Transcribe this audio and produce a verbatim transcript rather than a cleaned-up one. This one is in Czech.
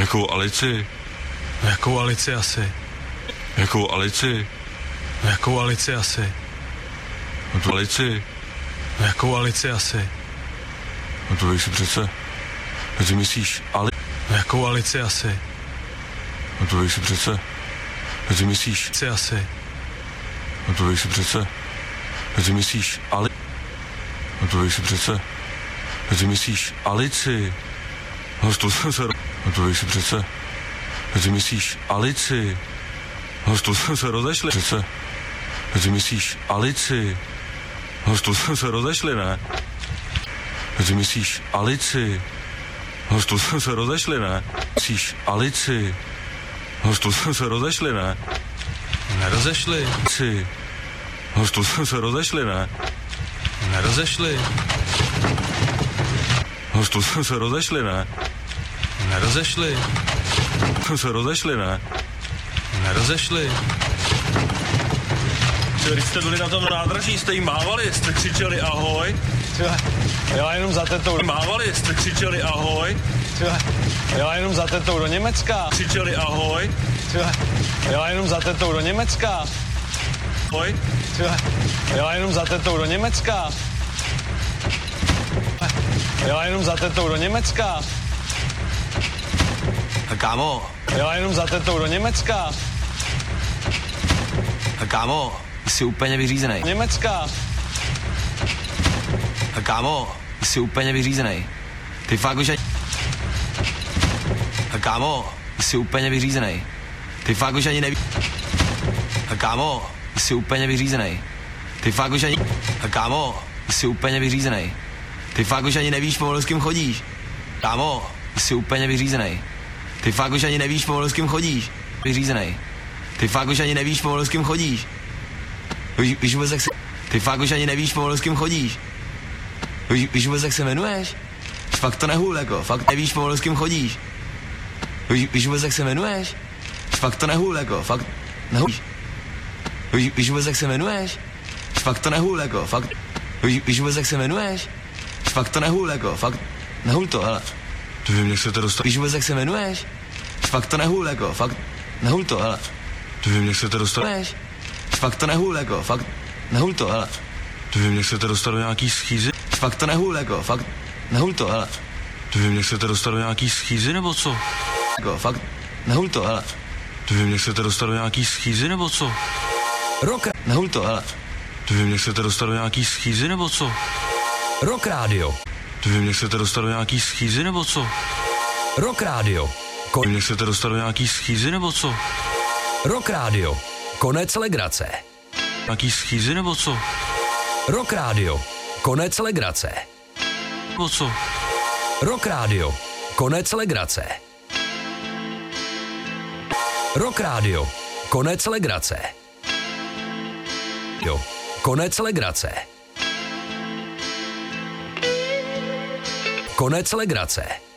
Jakou Alici? Jakou Alici asi? Jakou Alici? Jakou Alici asi? No tu Alici? Jakou Alici asi? No to víš si přece. A ty myslíš Ali? Jakou Alici asi? No to víš si přece. A ty myslíš Alici asi? No to víš si přece. A ty myslíš Ali? No to víš si přece. A ty myslíš Alici? No to jsem se... No to víš si přece. A ty myslíš Alici? No to jsme se rozešli přece. A ty myslíš Alici? No to jsme se rozešli, ne? A ty myslíš Alici? No to jsme se rozešli, ne? Myslíš Alici? No to jsme se rozešli, ne? Nerozešli. Alici? No to jsme se rozešli, ne? Nerozešli. No to jsme se rozešli, ne? Nerozešli. Jsme se rozešli, ne? Nerozešli. Když jste byli na tom nádraží, jste jim mávali, jste křičeli ahoj. Já jenom za tetou. Mávali, jste křičeli ahoj. Já jenom za tetou do Německa. Křičeli ahoj. Já jenom za tetou do Německa. Ahoj. Já jenom za tetou do Německa. Já jenom za tetou do Německa. A kámo. Já jenom za tetou do Německa. A kámo, jsi úplně vyřízený. Německa. A kámo, jsi úplně vyřízený. Ty fakt už ani... A kámo, jsi úplně vyřízený. Ty fakt už ani neví... A kámo, jsi úplně vyřízený. Ty fakt už ani... A kámo, jsi úplně vyřízený. Ty fakt už ani nevíš pomalu, s kým chodíš. Kámo, jsi úplně vyřízený. Ty fakt už ani nevíš pomalu, s kým chodíš. Vyřízený. Ty fakt už ani nevíš pomalu, s kým chodíš. Víš, víš vůbec, jak se... Ty fakt už ani nevíš pomalu, s kým chodíš. Víš, víš vůbec, jak se jmenuješ? Fakt to nehůl, jako. Fakt nevíš pomalu, s kým chodíš. Víš, víš vůbec, jak se jmenuješ? Fakt to nehůl, jako. Fakt nehůl. Víš, víš vůbec, jak se jmenuješ? Fakt to nehůl, jako. Fakt... Víš, víš vůbec, jak se jmenuješ? Fakt to nehůl, jako. Fakt nehůl to, hele. To vím, jak se to dostalo. Víš vůbec, jak se jmenuješ? Fakt to nehůl, jako. Fakt nehůl to, hele. To vím, jak se to dostalo. Fakt to nehůl, jako. Fakt nehůl to, hele. To vím, jak se to dostalo do nějaký schýzy. Fakt to nehůl, jako. Fakt nehůl to, hele. To vím, jak se to dostalo do nějaký schýzy, nebo co? Jako, fakt nehůl to, hele. To vím, jak se to dostalo do nějaký schýzy, nebo co? Rock, nehůl to, hele. To vím, jak se to dostalo do nějaký schýzy, nebo co? Rock Radio. To vím, jak se to dostalo do nějaký schýzy, nebo co? Rock Radio. Ko- vím, jak se to dostalo do nějaký schýzy, nebo co? Rock Radio. Konec legrace. Nějaký schýzy, nebo co? Rock Radio. Konec legrace. Nebo co? Rock Radio. Konec legrace. Rock Radio. Konec legrace. Jo. Konec legrace. Konec legrace.